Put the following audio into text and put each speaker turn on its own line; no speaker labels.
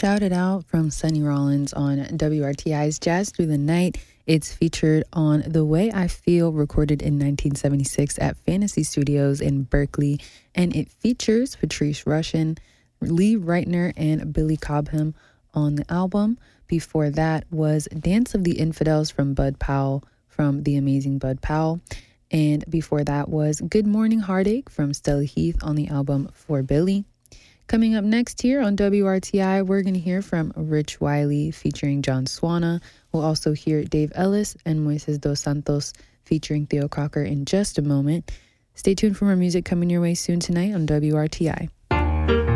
Shout It Out from Sonny Rollins on WRTI's Jazz Through the Night. It's featured on The Way I Feel, recorded in 1976 at Fantasy Studios in Berkeley. And it features Patrice Rushen, Lee Reitner, and Billy Cobham on the album. Before that was Dance of the Infidels from Bud Powell, from the amazing Bud Powell. And before that was Good Morning Heartache from Stella Heath on the album For Billy. Coming up next here on WRTI, we're going to hear from Rich Wiley featuring John Swana. We'll also hear Dave Ellis and Moises Dos Santos featuring Theo Crocker in just a moment. Stay tuned for more music coming your way soon tonight on WRTI.